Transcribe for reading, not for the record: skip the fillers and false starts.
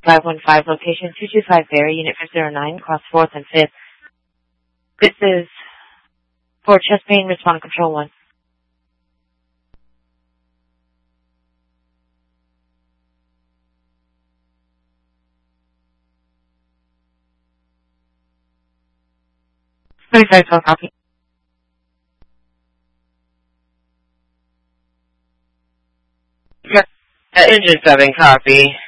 515, location 225 Berry, Unit 509, cross 4th and 5th. This is for chest pain, respond control 1. Sorry, copy. Engine 7, copy.